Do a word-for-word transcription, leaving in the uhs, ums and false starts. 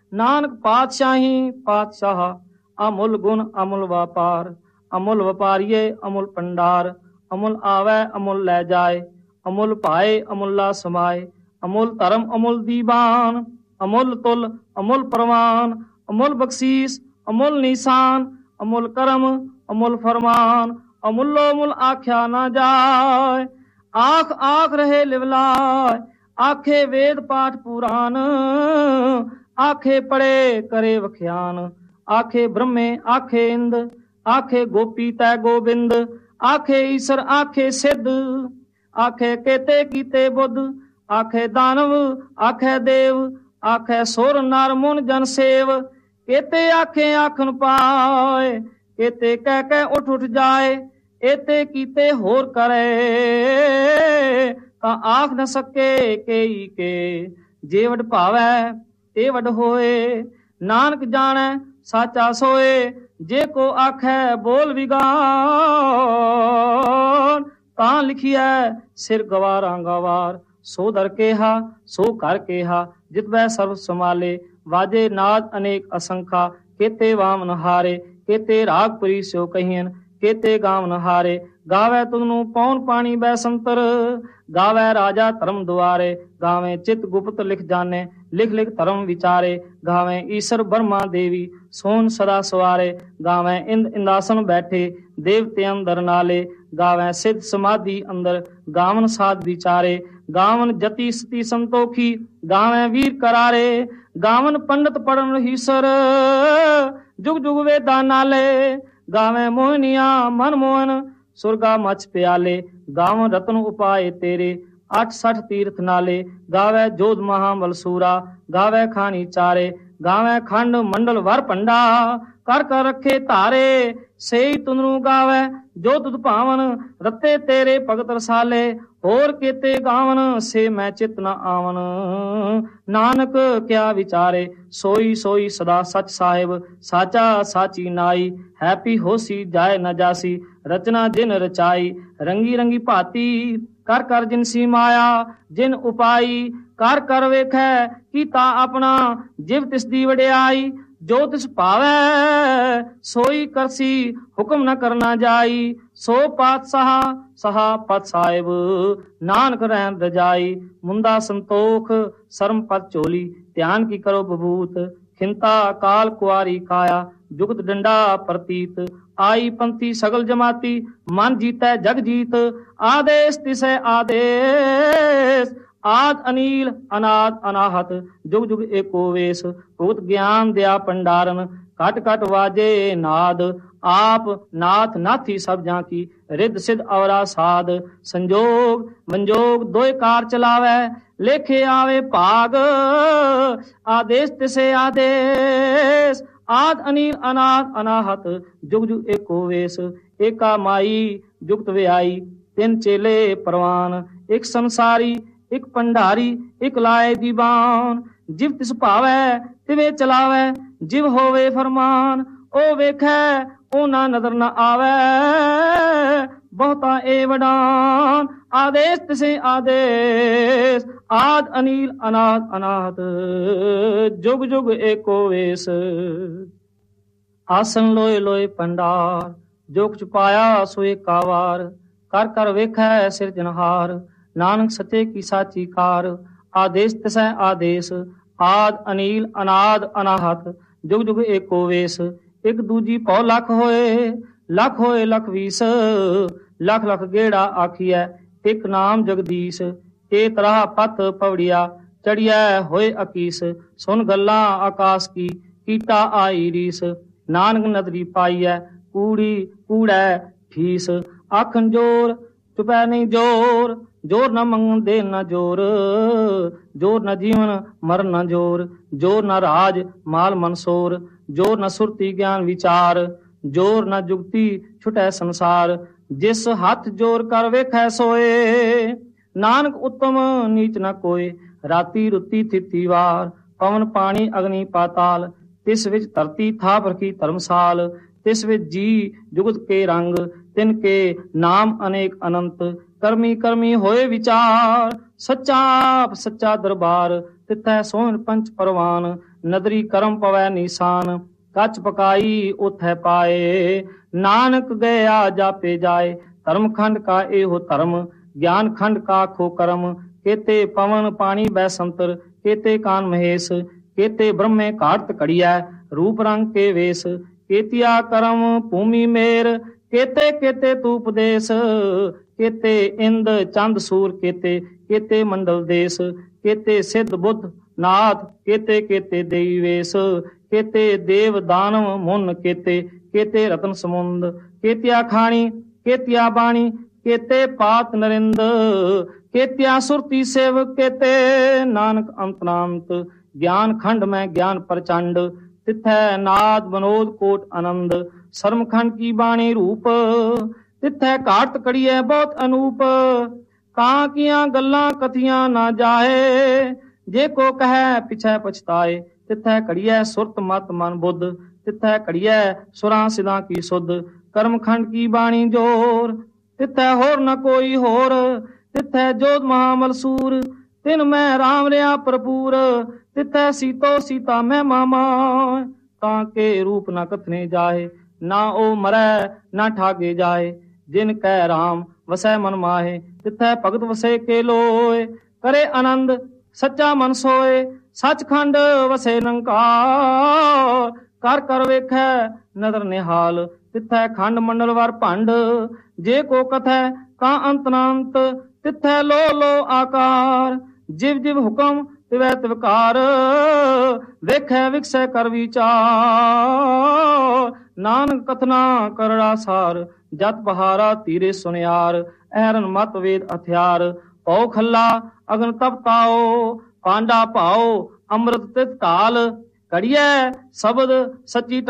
ਨਾਨਕ ਪਾਤਸ਼ਾਹੀ ਪਾਤਸ਼ਾਹ, ਅਮੁੱਲ ਗੁਣ ਅਮੁੱਲ ਵਪਾਰ, ਅਮੁੱਲ ਵਪਾਰੀਏ ਅਮੁੱਲ ਭੰਡਾਰ, ਅਮੁੱਲ ਆਵੈ ਅਮੁੱਲ ਲੈ ਜਾਏ, ਅਮੁੱਲ ਭਾਏ ਅਮੁੱਲਾ ਸਮਾਏ, ਅਮੁੱਲ ਧਰਮ ਅਮੁੱਲ ਦੀਵਾਨ, ਅਮੁੱਲ ਤੁਲ ਅਮੁੱਲ ਪ੍ਰਵਾਨ, ਅਮੁੱਲ ਬਖਸ਼ੀਸ ਅਮੁੱਲ ਨਿਸ਼ਾਨ, ਅਮੁੱਲ ਕਰਮ ਅਮੁੱਲ ਫਰਮਾਨ, ਅਮੁੱਲੋ ਮੁੱਲ ਆਖਿਆ ਨਾ ਜਾਏ। ਆਖ ਆਖ ਰਹੇ ਲਿਵਲਾਏ, ਆਖੇ ਵੇਦ ਪਾਠ ਪੁਰਾਨ, ਆਖੇ ਪੜੇ ਕਰੇ ਵਖਿਆਨ, ਆਖੇ ਬ੍ਰਹਮੇ ਆਖੇ ਇੰਦ, ਆਖੇ ਗੋਪੀ ਤੈ ਗੋਬਿੰਦ, ਆਖੇ ਈਸ਼ਰ ਆਖੇ ਸਿੱਧ, ਆਖੇ ਕੇਤੇ ਕੀਤੇ ਬੁੱਧ, ਆਖੇ ਦਾਨਵ ਆਖੇ ਦੇਵ, ਆਖੇ ਸੁਰ ਨਰ ਮੁਨ ਜਨ ਸੇਵ, ਕੇਤੇ ਆਖੇ ਆਖਣ ਪਾਏ, ਕੇਤੇ ਕਹਿ ਕਹਿ ਉੱਠ ਉੱਠ ਜਾਏ, ਏਤੇ ਕੀਤੇ ਹੋਰ ਕਰੇ ਤਾਂ ਆਖ ਨ ਸਕੇ ਕੇਈ ਕੇ, ਜੇ ਵਡ ਭਾਵੈ ਤੇ ਵਡ ਹੋਏ, ਨਾਨਕ ਜਾਣੈ ਸਾਚਾ ਸੋਏ, ਜੇ ਕੋ ਆਖੈ ਬੋਲ ਵਿਗਾਨ, ਤਾਂ ਲਿਖੀਐ ਸਿਰ ਗਵਾਰਾਂ ਗਵਾਰ, ਸੋ ਦਰ ਕੇਹਾ ਸੋ ਕਰ ਕੇਹਾ, ਜਿਤ ਬੈ ਸਰਬ ਸਮਾਲੇ, ਵਾਜੇ ਨਾਦ ਅਨੇਕ ਅਸੰਖਾ, ਕੇਤੇ ਵਾਮਨ ਹਾਰੇ, ਕੇਤੇ ਰਾਗ ਪੁਰੀ ਸਿਓ ਕਹੀਨ, ਕੇਤੇ ਗਾਵਨ ਹਾਰੇ, ਗਾਵੇ ਤੁਧਨੂੰ ਪੌਣ ਪਾਣੀ ਬੈ ਸੰਤਰ, ਗਾਵੇ ਰਾਜਾ ਧਰਮ ਦੁਆਰੇ, ਗਾਵੇ ਚਿਤ ਗੁਪਤ ਲਿਖ ਜਾਣੇ, ਲਿਖ ਲਿਖ ਧਰਮ ਵਿਚਾਰੇ, ਗਾਵੇ ਈਸ਼ਰ ਬਰਮਾ ਦੇਵੀ ਸੋਨ ਸਦਾ ਸਵਾਰੇ, ਗਾਵੇ ਇੰਦ ਇੰਦਾਸਨ ਬੈਠੇ ਦੇਵਤੇ ਅੰਦਰ ਨਾਲੇ, ਗਾਵੇ ਸਿੱਧ ਸਮਾਧੀ ਅੰਦਰ, ਗਾਵਨ ਸਾਧ ਵਿਚਾਰੇ, ਗਾਵਨ ਜਤੀ ਸਤੀ ਸੰਤੋਖੀ, ਗਾਵੇ ਵੀਰ ਕਰਾਰੇ, ਗਾਵਨ ਪੰਡਤ ਪੜਨ ਹੀਸਰ, ਜੁਗ ਜੁਗ ਵੇਦਾਂ ਨਾਲੇ, ਗਾਵੇਂ ਮੋਹਨੀਆਂ ਮਨ ਮੋਹਨ, ਸੁਰਗਾ ਮਛ ਪਿਆਲੇ, ਗਾਵਨ ਰਤਨ ਉਪਾਏ ਤੇਰੇ, ਅੱਠ ਸੱਠ ਤੀਰਥ ਨਾਲੇ, ਗਾਵੇ ਜੋਧ ਮਹਾਬਲ ਸੂਰਾ, ਗਾਵੇ ਖਾਣੀ ਚਾਰੇ, ਗਾਵੇ ਖੰਡ ਮੰਡਲ ਵਰ ਭੰਡਾ, ਕਰ ਕਰ ਰੱਖੇ ਧਾਰੇ, ਸੇਈ ਤੁਨਰੂ ਗਾਵੇ ਜੋ ਤੁਧ ਭਾਵਨ, ਰਤੇ ਤੇਰੇ ਭਗਤ ਰਸਾਲੇ, ਹੋਰ ਕੇਤੇ ਗਾਵਨ ਸੇ ਮੈਂ ਚਿਤ ਨ ਆਵਨ, ਨਾਨਕ ਕਿਆ ਵਿਚਾਰੇ, ਸੋਈ ਸੋਈ ਸਦਾ ਸਚ ਸਾਹਿਬ, ਸਾਚਾ ਸਾਚੀ ਨਾਈ, ਹੈਪੀ ਹੋਸੀ ਜਾਏ ਨ ਜਾਸੀ, ਰਚਨਾ ਜਿਨ ਰਚਾਈ, ਰੰਗੀ ਰੰਗੀ ਭਾਤੀ, ਕਰ ਕਰ ਜਿਨਸੀ ਮਾਇਆ ਜਿਨ ਉਪਾਈ, ਕਰ ਕਰ ਵੇਖੈ ਕੀਤਾ ਆਪਣਾ, ਜਿਵ ਤਿਸ ਦੀ ਵਡਿਆਈ, ਜੋ ਤਿਸ ਭਾਵੈ ਸੋਈ ਕਰਸੀ, ਹੁਕਮ ਨ ਕਰਨਾ ਜਾਈ, ਸੋ ਪਾਤਸ਼ਾਹ ਸਹਾ ਪਤ ਸਾਹਿਬ, ਨਾਨਕ ਰਹਿਣ ਰਜਾਈ, ਮੁੰਦਾ ਸੰਤੋਖ ਸਰਮ ਪਤ ਚੋਲੀ, ਧਿਆਨ ਕੀ ਕਰੋ ਬਬੂਤ, ਖਿੰਤਾ ਕਾਲ ਕੁਆਰੀ ਕਾਇਆ, ਜੁਗਤ ਡੰਡਾ ਪ੍ਰਤੀਤ, ਆਈ ਪੰਥੀ ਸਗਲ ਜਮਾਤੀ, ਮਨ ਜੀਤੈ ਜਗ ਜੀਤ, ਆਦੇਸ਼ ਤਿਸੈ ਆਦੇਸ਼, ਆਦ ਅਨੀਲ ਅਨਾਦ ਅਨਾਹਤ, ਜੁਗ ਜੁਗ ਏਕੋ ਵੇਸ, ਭੂਤ ਗਿਆਨ ਦਿਆ ਭੰਡਾਰਨ, ਘਟ ਘਟ ਵਾਜੇ ਨਾਦ, ਆਪ ਨਾਥ ਨਾਥੀ ਸਭ ਜਾਂ ਕੀ, ਰਿੱਧ ਸਿੱਧ ਅਵਰਾ ਸਾਧ, ਸੰਜੋਗ ਮੰਜੋਗ ਦੋਇ ਕਾਰ ਚਲਾਵੈ, ਲੇਖੇ ਆਵੇ ਭਾਗ, ਆਦੇਸ਼ ਤਿਸੇ ਆਦੇਸ਼, ਆਦ ਅਨੀਲ ਅਨਾਦ ਅਨਾਹਤ, ਜੁਗ ਜੁਗ ਏਕੋ ਵੇਸ, ਏਕਾ ਮਾਈ ਜੁਗਤ ਵਿਆਈ, ਤਿੰਨ ਚੇਲੇ ਪ੍ਰਵਾਨ, ਇੱਕ ਸੰਸਾਰੀ ਇੱਕ ਭੰਡਾਰੀ, ਇੱਕ ਲਾਏ ਦੀਵਾਨ, ਜਿਵ ਤਿਸ ਭਾਵੈ ਤਿਵੇਂ ਚਲਾਵੈ, ਜਿਵ ਹੋਵੇ ਫਰਮਾਨ, ਉਹ ਵੇਖੈ ਉਹ ਨਾ ਨਜ਼ਰ ਨ ਆਵੈ, ਬਹੁਤਾ ਏ ਵਡਾਨ, ਆਦੇਸ਼ ਤਿਸੇ ਆਦੇਸ਼, ਆਦ ਅਨੀਲ ਅਨਾਦ ਅਨਾਹਤ, ਜੁਗ ਜੁਗ ਏਕੋ ਵੇਸ, ਆਸਨ ਲੋਏ ਲੋਏ ਭੰਡਾਰ, ਜੋ ਕੁਛ ਪਾਇਆ ਸੋ ਏਕਾ ਵਾਰ, ਕਰ ਕਰ ਵੇਖੈ ਸਿਰਜਨਹਾਰ, ਨਾਨਕ ਸੱਚੇ ਕੀ ਸਾਚੀ ਕਾਰ, ਆਦੇਸ਼ ਤਿਸੈ ਆਦੇਸ਼, ਆਦ ਅਨੀਲ ਅਨਾਦ ਅਨਾਹਤ, ਜੁਗ ਜੁਗ ਏਕੋ ਵੇਸ, ਇੱਕ ਦੂਜੀ ਭਉ ਲੱਖ ਹੋਏ, ਲੱਖ ਹੋਏ ਲੱਖ ਵੀਸ, ਲੱਖ ਲੱਖ ਗੇੜਾ ਆਖੀਐ, ਇੱਕ ਨਾਮ ਜਗਦੀਸ਼, ਇਹ ਤਰ੍ਹਾਂ ਪਤ ਪਵੜਿਆ, ਚੜਿਐ ਹੋਏ ਅਕੀਸ, ਸੁਨ ਗੱਲਾਂ ਆਕਾਸ਼ ਕੀ, ਕੀਤਾ ਆਈ ਰੀਸ, ਨਾਨਕ ਨਦਰੀ ਪਾਈਐ, ਕੂੜੀ ਕੂੜੈ ਫੀਸ, ਆਖਣ ਜੋਰ ਚੁਪੈ ਨਹੀਂ ਜੋਰ, ਜੋਰ ਨ ਮੰਗਦੇ ਨ ਜੋਰ, ਜੋਰ ਨ ਜੀਵਨ ਮਰਨ ਨ ਜੋਰ, ਜੋਰ ਨ ਰਾਜ ਮਾਲ ਮਨਸੋਰ, ਜੋਰ ਨ ਸੁਰਤੀ ਗਿਆਨ ਵਿਚਾਰ, ਜੋਰ ਨ ਜੁਗਤੀ ਛੁਟੈ ਸੰਸਾਰ, ਜਿਸ ਹੱਥ ਜੋਰ ਕਰ ਵੇਖੈ ਸੋਏ, ਨਾਨਕ ਉਤਮ ਨੀਚ ਨ ਕੋਏ, ਰਾਤੀ ਰੁੱਤੀ ਥਿਤੀ ਵਾਰ, ਪਵਨ ਪਾਣੀ ਅਗਨੀ ਪਾਤਾਲ, ਤਿਸ ਵਿੱਚ ਧਰਤੀ ਥਾਪ ਰਖੀ ਧਰਮਸਾਲ, ਤਿਸ ਵਿੱਚ ਜੀ ਜੁਗਤ ਕੇ ਰੰਗ, ਤਿਨ ਕੇ ਨਾਮ ਅਨੇਕ ਅਨੰਤ। ਕਰਮੀ ਕਰਮੀ ਹੋਏ ਵਿਚਾਰ, ਸੱਚਾ ਆਪ ਸੱਚਾ ਦਰਬਾਰ। ਤਿਥੈ ਸੋਹਣ ਪੰਚ ਪਰਵਾਨ, ਨਦਰੀ ਕਰਮ ਪਵੈ ਨੀਸਾਨ। ਕੱਚ ਪਕਾਈ ਉਥੈ ਪਾਏ, ਨਾਨਕ ਗਿਆ ਜਾਪੇ ਜਾਏ। ਧਰਮ ਖੰਡ ਕਾ ਇਹੋ ਧਰਮ, ਗਿਆਨ ਖੰਡ ਕਾ ਖੋ ਕਰਮ। केते पवन पानी बैसंतर, केते कान महेश। केते ब्रह्मे घाट कड़िया, रूप रंग के वेश। केतिया करम भूमि मेर, केते केते तूपदेश। केते इंद चंद सूर केते, केते मंडल देश। केते सिद्ध बुद्ध नाथ, केते केते देवी वेश। केते देव दानव मुन केते, केते रतन समुंद। केतिया खाणी केतिया बाणी, केते पात नरिंद। केतिया सुरती सेव, केते नानक अंतनांत। ज्ञान खंड में ज्ञान प्रचंड, तिथै नाद बनोद कोट आनंद। शर्म खंड की बाणी रूप, तिथै घाट कड़िए बहुत अनूप। कां किया गल्लां कथियां ना जाए, जे को कहे पिछै पछताए। तिथै कड़िए सुरत मत मन बुद्ध, तिथै कड़िए सुरां सिदां की सुध। कर्म खंड की बाणी जोर, तिथै होर न कोई होर। तिथै जोध महामल सूर, तिन मैं राम रहा भरपूर। तिथै सीतो सीता मैं मामा, ताके रूप न कथने जाए। ना ओ मरै ना ठागे जाए, जिन कै राम वसै मन माहे। तिथै भगत वसे के लोए, करे आनंद सच्चा मन सोए। सचखंड वसे निरंकार, कर कर वेखै नदर निहाल। तिथै खंड मंडल वर भंड, जे को कथै का अंतनांत। तिथै लो लो आकार, जिव जिव हुकम तिवै तिवकार। वेखै विकसै कर विचार, नानक कथना करड़ा सार। जत बहारा तीरे सुनियार, ऐरन मत वेद हथियार। पौ खल्ला अग्न तप ताओ, पांडा पाओ अमृत तित काल। कड़िए शब्द सच्ची